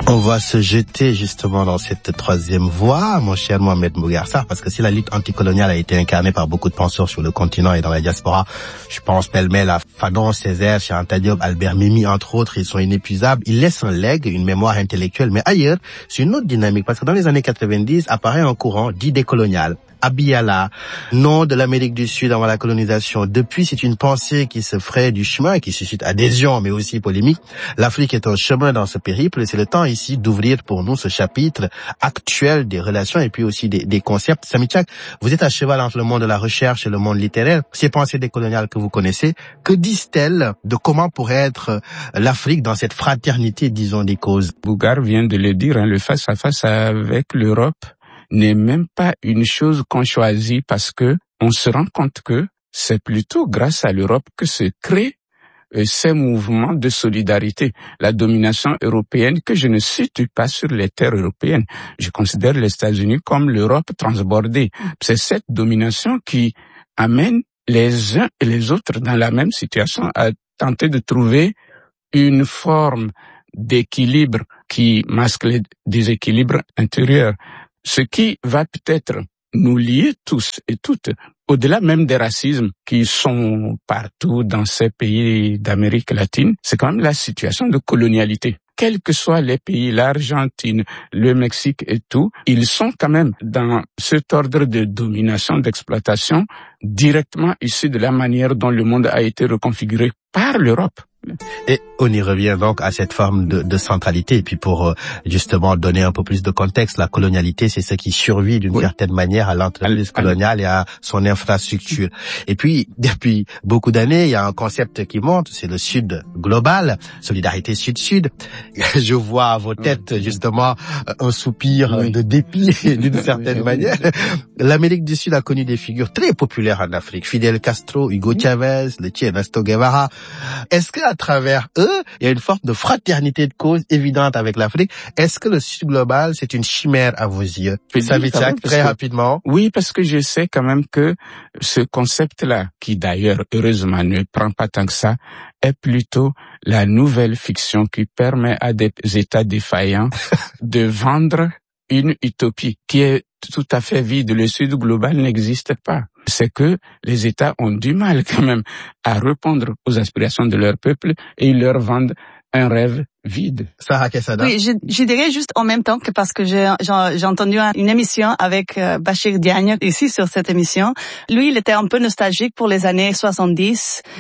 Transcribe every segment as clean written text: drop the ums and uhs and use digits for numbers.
On va se jeter justement dans cette troisième voie, mon cher Mohamed Mbougar Sarr, parce que si la lutte anticoloniale a été incarnée par beaucoup de penseurs sur le continent et dans la diaspora, je pense pêle-mêle à Fanon, Césaire, Cheikh Anta Diop, Albert Memmi, entre autres, ils sont inépuisables. Ils laissent un legs, une mémoire intellectuelle, mais ailleurs, c'est une autre dynamique, parce que dans les années 90, apparaît un courant dit décolonial. Abiyala, nom de l'Amérique du Sud avant la colonisation. Depuis, c'est une pensée qui se fraye du chemin, qui suscite adhésion, mais aussi polémique. L'Afrique est un chemin dans ce périple, et c'est le temps ici d'ouvrir pour nous ce chapitre actuel des relations et puis aussi des concepts. Samy Tchak, vous êtes à cheval entre le monde de la recherche et le monde littéraire. Ces pensées décoloniales que vous connaissez, que disent-elles de comment pourrait être l'Afrique dans cette fraternité, disons, des causes? Mbougar vient de le dire, le face-à-face avec l'Europe n'est même pas une chose qu'on choisit parce que on se rend compte que c'est plutôt grâce à l'Europe que se créent ces mouvements de solidarité. La domination européenne que je ne situe pas sur les terres européennes. Je considère les États-Unis comme l'Europe transbordée. C'est cette domination qui amène les uns et les autres dans la même situation à tenter de trouver une forme d'équilibre qui masque les déséquilibres intérieurs. Ce qui va peut-être nous lier tous et toutes, au-delà même des racismes qui sont partout dans ces pays d'Amérique latine, c'est quand même la situation de colonialité. Quels que soient les pays, l'Argentine, le Mexique et tout, ils sont quand même dans cet ordre de domination, d'exploitation, directement issu de la manière dont le monde a été reconfiguré par l'Europe. Et on y revient donc à cette forme de centralité. Et puis pour justement donner un peu plus de contexte, la colonialité, c'est ce qui survit d'une certaine manière à l'entreprise coloniale et à son infrastructure. Et puis, depuis beaucoup d'années, il y a un concept qui monte, c'est le Sud global, solidarité Sud-Sud. Je vois à vos têtes justement un soupir de dépit d'une certaine manière. L'Amérique du Sud a connu des figures très populaires en Afrique. Fidel Castro, Hugo Chavez, le Che Ernesto Guevara. Est-ce que à travers eux, il y a une forme de fraternité de cause évidente avec l'Afrique? Est-ce que le Sud global, c'est une chimère à vos yeux? Samy Tchak, très rapidement. Oui, parce que je sais quand même que ce concept-là, qui d'ailleurs, heureusement, ne prend pas tant que ça, est plutôt la nouvelle fiction qui permet à des États défaillants de vendre une utopie qui est tout à fait vide. Le Sud global n'existe pas. C'est que les États ont du mal quand même à répondre aux aspirations de leur peuple et ils leur vendent un rêve vide. Sarah Quesada. Oui, je dirais juste en même temps que parce que j'ai entendu une émission avec Bachir Diagne ici sur cette émission. Lui, il était un peu nostalgique pour les années 60 et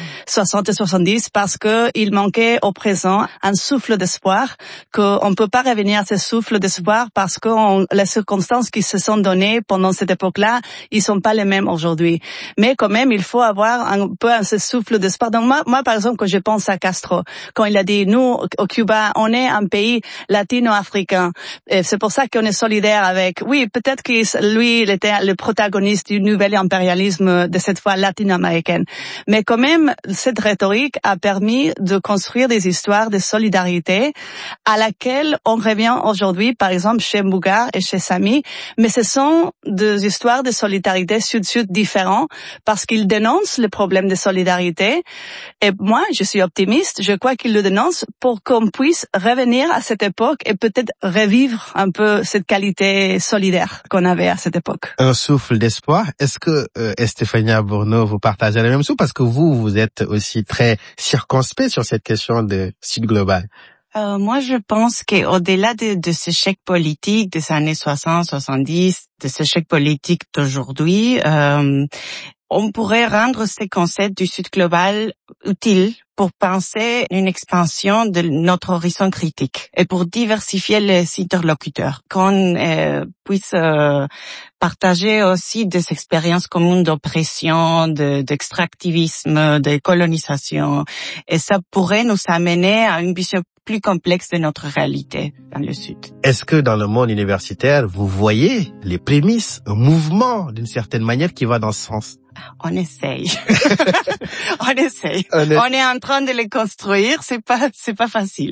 70 parce que il manquait au présent un souffle d'espoir, qu'on peut pas revenir à ce souffle d'espoir parce que les circonstances qui se sont données pendant cette époque-là, ils sont pas les mêmes aujourd'hui. Mais quand même, il faut avoir un peu ce souffle d'espoir. Donc moi, par exemple, quand je pense à Castro, quand il a dit, nous, au Cuba, on est un pays latino-africain. Et c'est pour ça qu'on est solidaire avec. Oui, peut-être que lui, il était le protagoniste du nouvel impérialisme de cette fois latino-américaine. Mais quand même, cette rhétorique a permis de construire des histoires de solidarité à laquelle on revient aujourd'hui, par exemple, chez Mbougar et chez Samy. Mais ce sont des histoires de solidarité sud-sud différents parce qu'ils dénoncent le problème de solidarité. Et moi, je suis optimiste. Je crois qu'ils le dénoncent pour qu'on puisse revenir à cette époque et peut-être revivre un peu cette qualité solidaire qu'on avait à cette époque. Un souffle d'espoir. Est-ce que Estéphania Bourneau, vous partagez la même chose? Parce que vous êtes aussi très circonspect sur cette question de Sud global. Moi, je pense qu'au-delà de ce chèque politique des années 60, 70, de ce chèque politique d'aujourd'hui, on pourrait rendre ces concepts du Sud global utiles pour penser une expansion de notre horizon critique et pour diversifier les interlocuteurs, qu'on puisse partager aussi des expériences communes d'oppression, d'extractivisme, de colonisation, et ça pourrait nous amener à une vision plus complexe de notre réalité dans le Sud. Est-ce que dans le monde universitaire, vous voyez les prémices, un mouvement d'une certaine manière qui va dans ce sens? On essaye. On essaye. On est en train de les construire, c'est pas facile.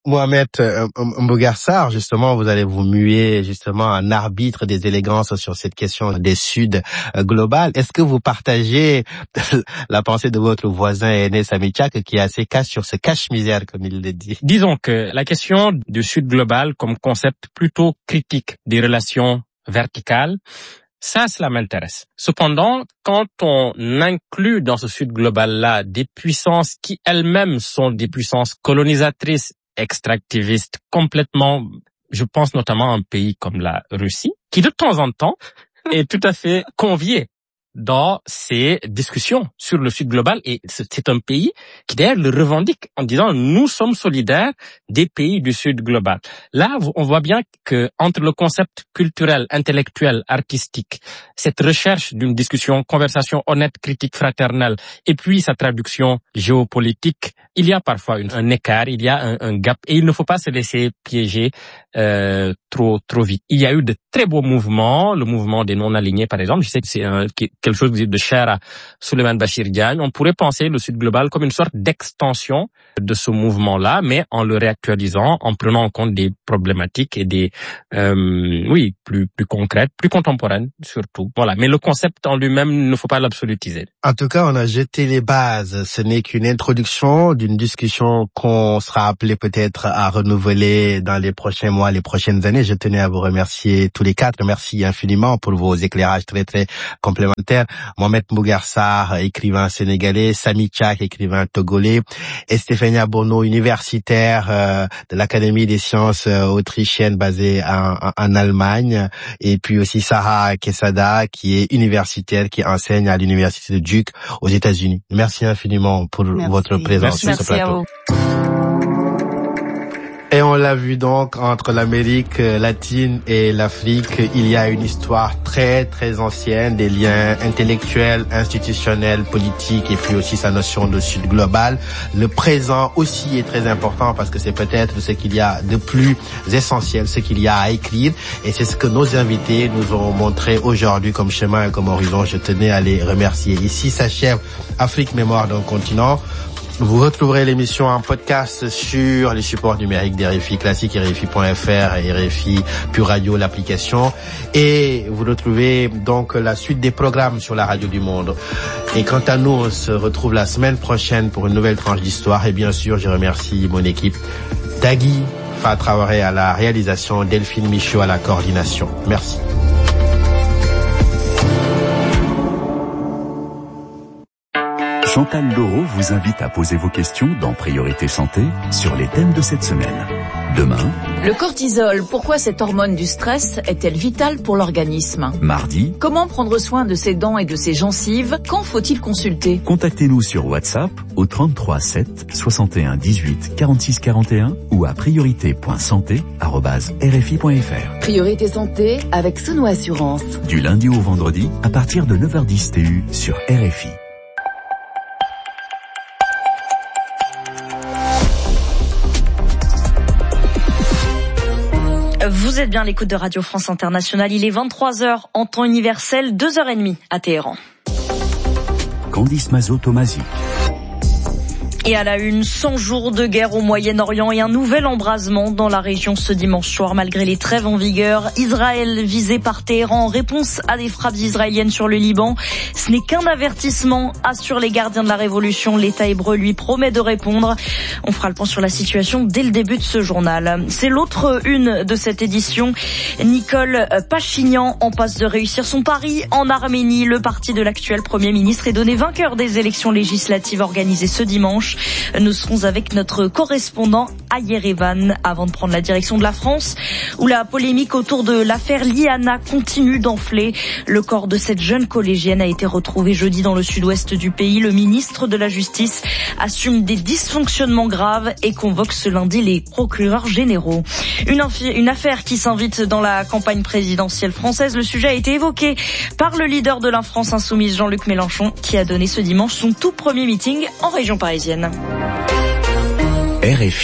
Mohamed Mbougar-Sarr, justement, vous allez vous muer justement en arbitre des élégances sur cette question des Suds globales. Est-ce que vous partagez la pensée de votre voisin aîné Sami Tchak, qui est assez cash sur ce cache-misère, comme il le dit? Disons que la question du Sud global comme concept plutôt critique des relations verticales, ça, cela m'intéresse. Cependant, quand on inclut dans ce Sud global-là des puissances qui elles-mêmes sont des puissances colonisatrices, extractivistes, complètement, je pense notamment à un pays comme la Russie, qui de temps en temps est tout à fait convié dans ces discussions sur le Sud global, et c'est un pays qui d'ailleurs le revendique en disant nous sommes solidaires des pays du Sud global. Là, on voit bien que entre le concept culturel, intellectuel, artistique, cette recherche d'une discussion, conversation honnête, critique, fraternelle, et puis sa traduction géopolitique, il y a parfois un écart, il y a un gap, et il ne faut pas se laisser piéger trop vite. Il y a eu de très beaux mouvements, le mouvement des non-alignés par exemple, je sais que c'est quelque chose de cher à Souleymane Bachir Diagne. On pourrait penser le Sud global comme une sorte d'extension de ce mouvement-là, mais en le réactualisant, en prenant en compte des problématiques et des, plus concrètes, plus contemporaines surtout. Voilà. Mais le concept en lui-même, il ne faut pas l'absolutiser. En tout cas, on a jeté les bases. Ce n'est qu'une introduction d'une discussion qu'on sera appelé peut-être à renouveler dans les prochains mois, les prochaines années. Je tenais à vous remercier tous les quatre. Merci infiniment pour vos éclairages très, très complémentaires. Mohamed Mbougar-Sarr, écrivain sénégalais, Sami Tchak, écrivain togolais, Estefania Bono, universitaire de l'Académie des sciences autrichiennes basée en Allemagne, et puis aussi Sarah Quesada, qui est universitaire, qui enseigne à l'université de Duke aux États-Unis. Merci infiniment pour votre présence sur ce plateau. Et on l'a vu donc, entre l'Amérique latine et l'Afrique, il y a une histoire très très ancienne, des liens intellectuels, institutionnels, politiques, et puis aussi sa notion de Sud global. Le présent aussi est très important parce que c'est peut-être ce qu'il y a de plus essentiel, ce qu'il y a à écrire, et c'est ce que nos invités nous ont montré aujourd'hui comme chemin et comme horizon. Je tenais à les remercier. Ici s'achève Afrique Mémoire d'un continent. Vous retrouverez l'émission en podcast sur les supports numériques d'RFI Classique, RFI.fr et RFI Pure Radio, l'application. Et vous retrouvez donc la suite des programmes sur la radio du monde. Et quant à nous, on se retrouve la semaine prochaine pour une nouvelle tranche d'histoire. Et bien sûr, je remercie mon équipe. Dagui Fa Traoré à la réalisation, Delphine Michaud à la coordination. Merci. Chantal Laureau vous invite à poser vos questions dans Priorité Santé sur les thèmes de cette semaine. Demain, le cortisol, pourquoi cette hormone du stress est-elle vitale pour l'organisme? Mardi, comment prendre soin de ses dents et de ses gencives? Quand faut-il consulter? Contactez-nous sur WhatsApp au 33 7 61 18 46 41 ou à priorité.santé@rfi.fr. Priorité Santé avec Sono Assurance. Du lundi au vendredi à partir de 9h10 TU sur RFI. Vous êtes bien à l'écoute de Radio France Internationale. Il est 23h en temps universel, 2h30 à Téhéran. Candice Mazot-Tomazic. Et à la une, 100 jours de guerre au Moyen-Orient et un nouvel embrasement dans la région ce dimanche soir. Malgré les trêves en vigueur, Israël visé par Téhéran en réponse à des frappes israéliennes sur le Liban. Ce n'est qu'un avertissement, assurent les gardiens de la révolution. L'État hébreu lui promet de répondre. On fera le point sur la situation dès le début de ce journal. C'est l'autre une de cette édition. Nicole Pachinian en passe de réussir son pari en Arménie. Le parti de l'actuel Premier ministre est donné vainqueur des élections législatives organisées ce dimanche. Nous serons avec notre correspondant à Yerevan avant de prendre la direction de la France, où la polémique autour de l'affaire Liana continue d'enfler. Le corps de cette jeune collégienne a été retrouvé jeudi dans le sud-ouest du pays. Le ministre de la Justice assume des dysfonctionnements graves et convoque ce lundi les procureurs généraux. Une affaire qui s'invite dans la campagne présidentielle française. Le sujet a été évoqué par le leader de la France insoumise, Jean-Luc Mélenchon, qui a donné ce dimanche son tout premier meeting en région parisienne. RFI.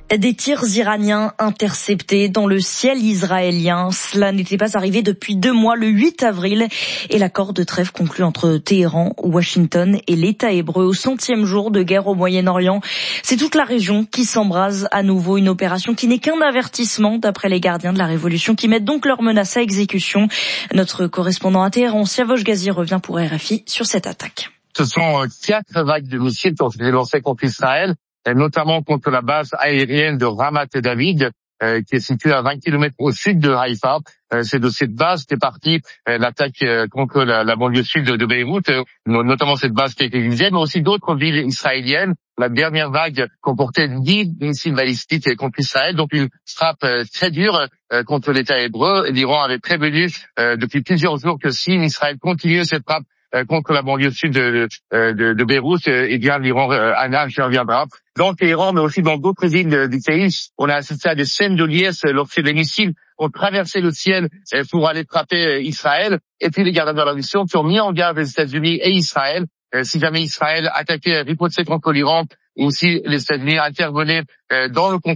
Des tirs iraniens interceptés dans le ciel israélien. Cela n'était pas arrivé depuis 2 mois, le 8 avril. Et l'accord de trêve conclu entre Téhéran, Washington et l'État hébreu au 100e jour de guerre au Moyen-Orient. C'est toute la région qui s'embrase à nouveau. Une opération qui n'est qu'un avertissement d'après les gardiens de la révolution qui mettent donc leurs menaces à exécution. Notre correspondant à Téhéran, Siavosh Ghazi, revient pour RFI sur cette attaque. Ce sont 4 vagues de missiles qui ont été lancées contre Israël, et notamment contre la base aérienne de Ramat David, qui est située à 20 km au sud de Haïfa. C'est de cette base qu'est partie l'attaque contre la banlieue sud de Beyrouth, notamment cette base qui a été visée, mais aussi d'autres villes israéliennes. La dernière vague comportait 10 missiles balistiques contre Israël, donc une frappe très dure contre l'État hébreu. L'Iran avait prévenu depuis plusieurs jours que si Israël continuait cette frappe contre la banlieue sud de Beyrouth, eh bien l'Iran interviendra. Dans Téhéran, mais aussi dans d'autres villes du pays, on a assisté à des scènes de liesse lorsque les missiles ont traversé le ciel pour aller frapper Israël. Et puis les gardiens de la révolution qui ont mis en garde les États-Unis et Israël. Si jamais Israël attaquait, ripostait contre l'Iran, ou si les États-Unis intervenaient dans le